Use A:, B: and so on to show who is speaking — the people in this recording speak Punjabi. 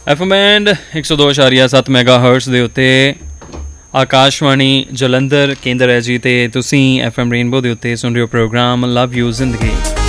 A: FM ਬੈਂਡ 102.7 ਮੈਗਾ ਹਰਟਸ ਦੇ ਉੱਤੇ ਆਕਾਸ਼ਵਾਣੀ ਜਲੰਧਰ ਕੇਂਦਰ ਹੈ ਜੀ, ਅਤੇ ਤੁਸੀਂ FM ਰੇਨਬੋ ਦੇ ਉੱਤੇ ਸੁਣ ਰਹੇ ਹੋ ਪ੍ਰੋਗਰਾਮ ਲਵ ਯੂ ਜ਼ਿੰਦਗੀ।